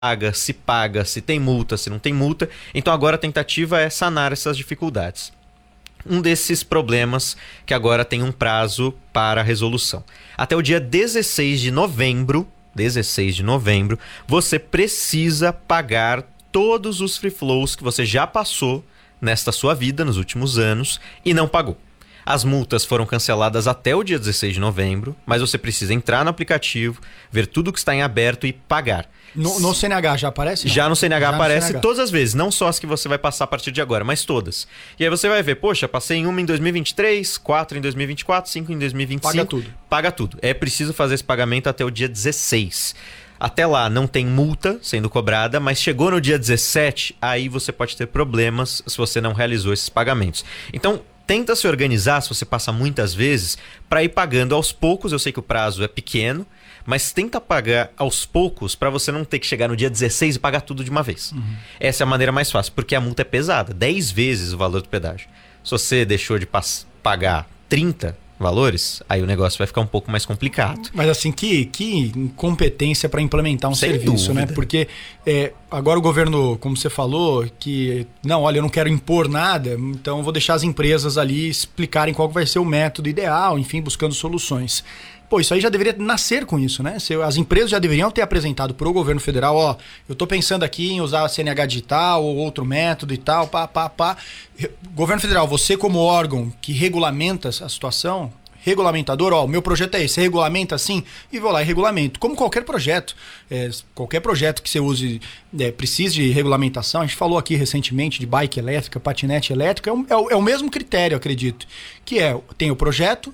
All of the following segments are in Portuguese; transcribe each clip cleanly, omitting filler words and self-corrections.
paga, se tem multa, se não tem multa. Então agora a tentativa é sanar essas dificuldades. Um desses problemas que agora tem um prazo para resolução. Até o dia 16 de novembro, você precisa pagar todos os free flows que você já passou nesta sua vida, nos últimos anos, e não pagou. As multas foram canceladas até o dia 16 de novembro, mas você precisa entrar no aplicativo, ver tudo que está em aberto e pagar. No CNH já aparece? Não? Já no CNH já aparece no CNH. Todas as vezes, não só as que você vai passar a partir de agora, mas todas. E aí você vai ver, poxa, passei em uma em 2023, 4 em 2024, 5 em 2025. Paga tudo. Paga tudo. É preciso fazer esse pagamento até o dia 16. Até lá não tem multa sendo cobrada, mas chegou no dia 17, aí você pode ter problemas se você não realizou esses pagamentos. Então, tenta se organizar, se você passa muitas vezes, para ir pagando aos poucos. Eu sei que o prazo é pequeno, mas tenta pagar aos poucos para você não ter que chegar no dia 16 e pagar tudo de uma vez. Essa é a maneira mais fácil, porque a multa é pesada, 10 vezes o valor do pedágio. Se você deixou de pagar 30 valores, aí o negócio vai ficar um pouco mais complicado. Mas assim, que incompetência para implementar um Sem serviço, dúvida. né? Porque agora o governo, como você falou, que não, olha, eu não quero impor nada, então eu vou deixar as empresas ali explicarem qual vai ser o método ideal, enfim, buscando soluções. Pô, isso aí já deveria nascer com isso, né? As empresas já deveriam ter apresentado para o governo federal, ó, eu tô pensando aqui em usar a CNH digital ou outro método e tal, Governo federal, você como órgão que regulamenta a situação, regulamentador, ó, o meu projeto é esse, você regulamenta assim, e vou lá e regulamento. Como qualquer projeto que você use, precise de regulamentação, a gente falou aqui recentemente de bike elétrica, patinete elétrica, é o mesmo critério, acredito, que tem o projeto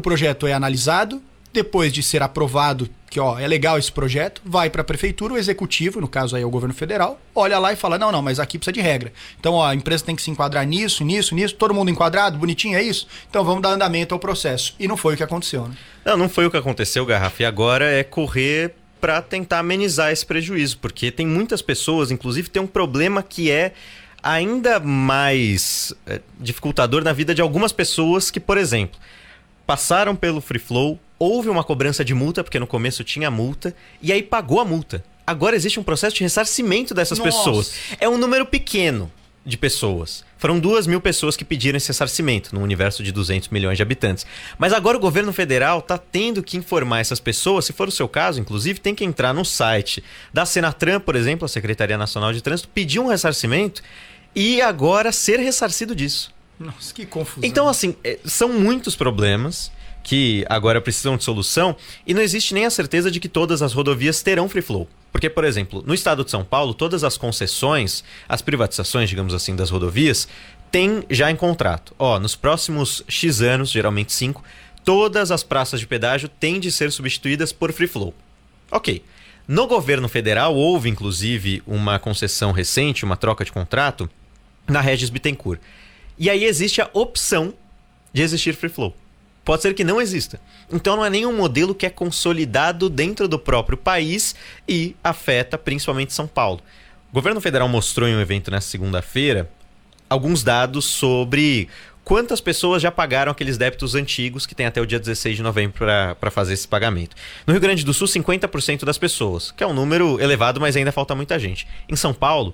é analisado, depois de ser aprovado que é legal esse projeto, vai para a prefeitura, o executivo, no caso aí é o governo federal, olha lá e fala, não, mas aqui precisa de regra. Então a empresa tem que se enquadrar nisso, todo mundo enquadrado, bonitinho, é isso? Então vamos dar andamento ao processo. E não foi o que aconteceu, né? Não foi o que aconteceu, Garrafa, e agora é correr para tentar amenizar esse prejuízo, porque tem muitas pessoas, inclusive tem um problema que é ainda mais dificultador na vida de algumas pessoas que, por exemplo, passaram pelo Free Flow, houve uma cobrança de multa, porque no começo tinha multa, e aí pagou a multa. Agora existe um processo de ressarcimento dessas pessoas. É um número pequeno de pessoas. Foram 2.000 pessoas que pediram esse ressarcimento, num universo de 200 milhões de habitantes. Mas agora o governo federal está tendo que informar essas pessoas, se for o seu caso, inclusive, tem que entrar no site da Senatran, por exemplo, a Secretaria Nacional de Trânsito, pedir um ressarcimento e agora ser ressarcido disso. Nossa, que confusão. Então, assim, são muitos problemas que agora precisam de solução e não existe nem a certeza de que todas as rodovias terão free flow. Porque, por exemplo, no estado de São Paulo, todas as concessões, as privatizações, digamos assim, das rodovias, têm já em contrato. Nos próximos X anos, geralmente 5, todas as praças de pedágio têm de ser substituídas por free flow. Ok. No governo federal, houve, inclusive, uma concessão recente, uma troca de contrato, na Regis Bittencourt. E aí existe a opção de existir free flow. Pode ser que não exista. Então não é nenhum modelo que é consolidado dentro do próprio país e afeta principalmente São Paulo. O governo federal mostrou em um evento nessa segunda-feira alguns dados sobre quantas pessoas já pagaram aqueles débitos antigos que tem até o dia 16 de novembro para fazer esse pagamento. No Rio Grande do Sul, 50% das pessoas, que é um número elevado, mas ainda falta muita gente. Em São Paulo,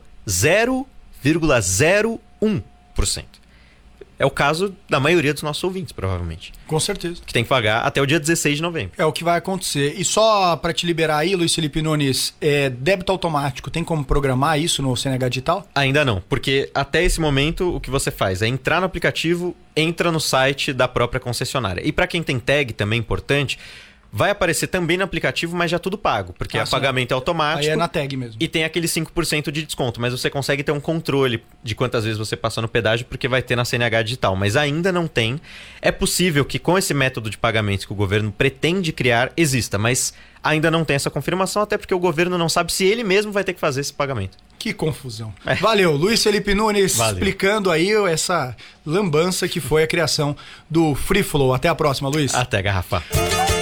0,01%. É o caso da maioria dos nossos ouvintes, provavelmente. Com certeza. Que tem que pagar até o dia 16 de novembro. É o que vai acontecer. E só para te liberar aí, Luiz Felipe Nunes, débito automático, tem como programar isso no CNH Digital? Ainda não, porque até esse momento o que você faz é entrar no aplicativo, entra no site da própria concessionária. E para quem tem tag, também é importante, vai aparecer também no aplicativo, mas já tudo pago, porque o pagamento é automático. Aí é na tag mesmo. E tem aquele 5% de desconto, mas você consegue ter um controle de quantas vezes você passou no pedágio, porque vai ter na CNH digital, mas ainda não tem. É possível que com esse método de pagamento que o governo pretende criar, exista, mas ainda não tem essa confirmação, até porque o governo não sabe se ele mesmo vai ter que fazer esse pagamento. Que confusão. Valeu, Luiz Felipe Nunes, explicando aí essa lambança que foi a criação do Free Flow. Até a próxima, Luiz. Até, Garrafa.